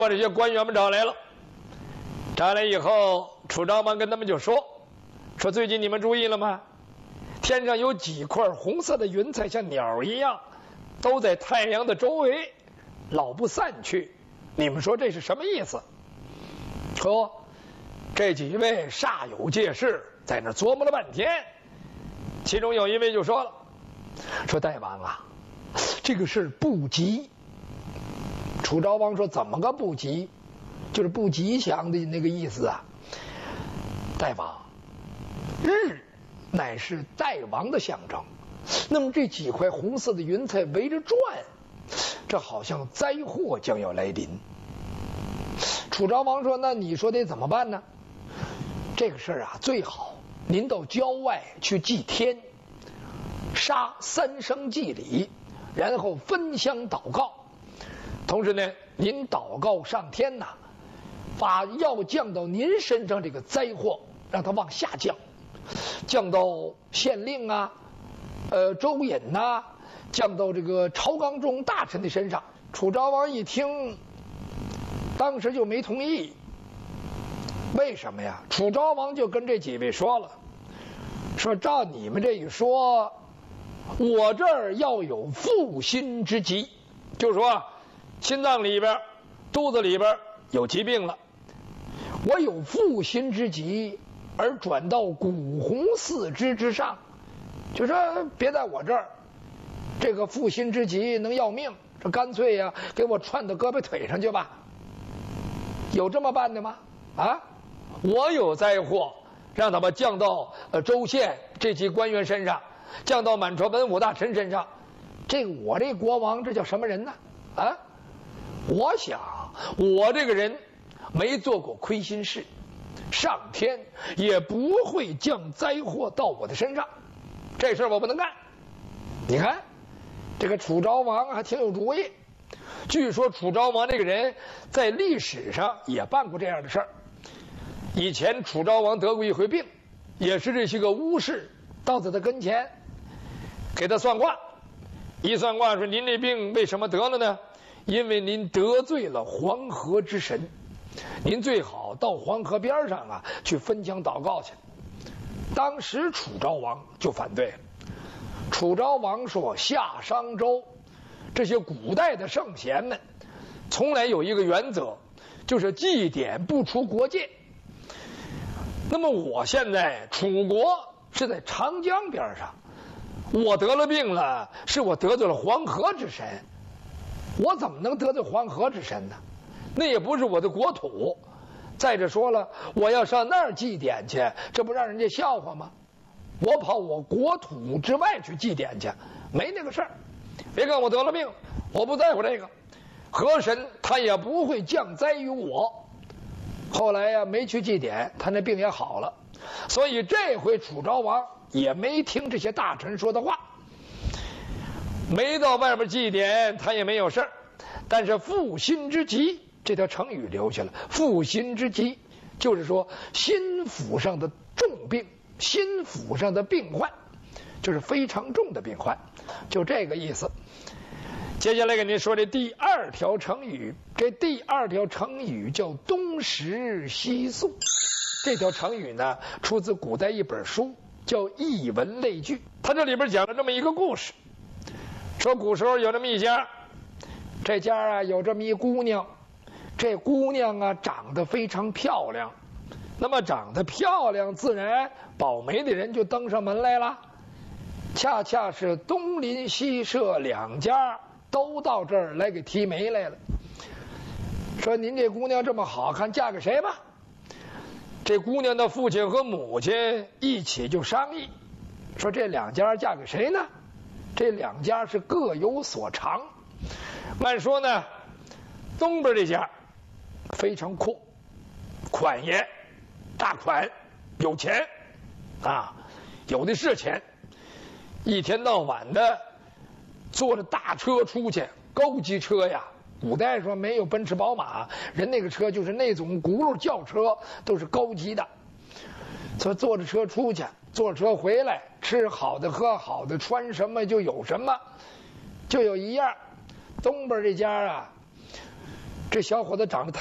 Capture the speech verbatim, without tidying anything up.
把这些官员们找来了。找来以后，楚昭王跟他们就说：“说最近你们注意了吗？天上有几块红色的云彩，像鸟一样，都在太阳的周围，老不散去。你们说这是什么意思？”说这几位煞有介事，在那琢磨了半天。其中有一位就说了：“说大王啊，这个事不吉。”楚昭王说：“怎么个不吉？就是不吉祥的那个意思啊。大王，日乃是大王的象征，那么这几块红色的云彩围着转，这好像灾祸将要来临。”楚昭王说：“那你说得怎么办呢？这个事儿啊，最好您到郊外去祭天，杀三牲祭礼，然后分香祷告。同时呢，您祷告上天呐，把要降到您身上这个灾祸，让它往下降，降到县令啊、呃州尹呐、啊，降到这个朝纲中大臣的身上。”楚昭王一听，当时就没同意。为什么呀？楚昭王就跟这几位说了，说照你们这一说，我这儿要有负心之疾，就是说心脏里边、肚子里边有疾病了。我有负心之疾，而转到古红四肢之上，就说别在我这儿，这个负心之疾能要命，这干脆呀、啊，给我串到胳膊腿上去吧。有这么办的吗？啊，我有灾祸，让他们降到呃州县这级官员身上，降到满朝文武大臣身上。这个我这国王，这叫什么人呢？啊，我想我这个人没做过亏心事，上天也不会降灾祸到我的身上，这事儿我不能干。你看这个楚昭王还挺有主意。据说楚昭王这个人在历史上也办过这样的事儿。以前楚昭王得过一回病，也是这些个巫士到在他跟前给他算卦，一算卦说：“您这病为什么得了呢？因为您得罪了黄河之神，您最好到黄河边上啊去分香祷告去。”当时楚昭王就反对了。楚昭王说：“夏商周这些古代的圣贤们从来有一个原则，就是祭典不出国界。那么我现在楚国是在长江边上，我得了病了，是我得罪了黄河之神，我怎么能得罪黄河之神呢？那也不是我的国土。再者说了，我要上那儿祭典去，这不让人家笑话吗？我跑我国土之外去祭典去，没那个事儿。别看我得了病，我不在乎这个，河神他也不会降灾于我。”后来呀、啊，没去祭典，他那病也好了。所以这回楚昭王也没听这些大臣说的话，没到外边祭典，他也没有事儿。但是负心之疾这条成语留下了，负心之疾就是说心腑上的重病，心腑上的病患，就是非常重的病患，就这个意思。接下来给您说这第二条成语，这第二条成语叫东食西宿。这条成语呢，出自古代一本书，叫《艺文类聚》。它这里边讲了这么一个故事，说古时候有这么一家，这家啊有这么一姑娘，这姑娘啊长得非常漂亮，那么长得漂亮，自然保媒的人就登上门来了。恰恰是东邻西舍两家都到这儿来给提媒来了，说您这姑娘这么好看，嫁给谁吧？这姑娘的父亲和母亲一起就商议，说这两家嫁给谁呢？这两家是各有所长。按说呢，东边这家非常阔，款爷大款，有钱啊，有的是钱，一天到晚的坐着大车出去，高级车呀。古代说没有奔驰宝马，人那个车就是那种轱辘轿车，都是高级的。所以坐着车出去，坐着车回来，吃好的喝好的，穿什么就有什么。就有一样，东边这家啊， 这小伙子长得太